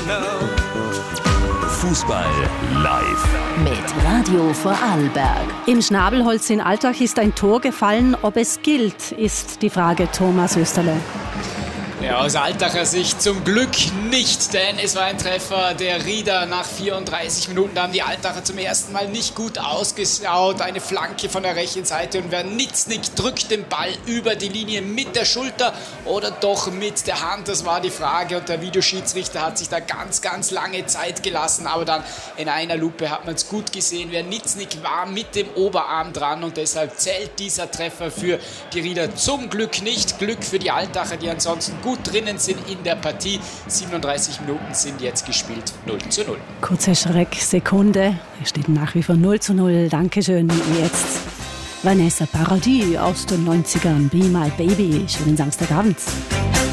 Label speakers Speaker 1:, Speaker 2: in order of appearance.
Speaker 1: Fußball live
Speaker 2: mit Radio Vorarlberg.
Speaker 3: Im Schnabelholz in Altach ist ein Tor gefallen. Ob es gilt, ist die Frage, Thomas Österle.
Speaker 4: Ja, aus Altacher Sicht zum Glück nicht, denn es war ein Treffer der Rieder nach 34 Minuten. Da haben die Altacher zum ersten Mal nicht gut ausgeschaut. Eine Flanke von der rechten Seite und Wernitznik drückt den Ball über die Linie mit der Schulter oder doch mit der Hand. Das war die Frage und der Videoschiedsrichter hat sich da ganz lange Zeit gelassen. Aber dann in einer Lupe hat man es gut gesehen. Wernitznik war mit dem Oberarm dran und deshalb zählt dieser Treffer für die Rieder zum Glück nicht. Glück für die Altacher, die ansonsten gut drinnen sind in der Partie. 37 Minuten sind jetzt gespielt, 0:0.
Speaker 3: Kurze Schrecksekunde, es steht nach wie vor 0:0. Dankeschön. Jetzt Vanessa Paradis aus den 90ern, Be My Baby. Schönen Samstagabend.